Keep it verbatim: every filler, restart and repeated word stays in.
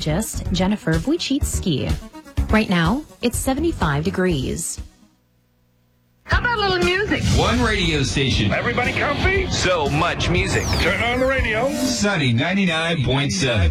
meteorologist Jennifer Wojcicki. Right now, it's seventy-five degrees. How about a little music? One radio station. Everybody comfy? So much music. Turn on the radio. Sunny ninety-nine point seven.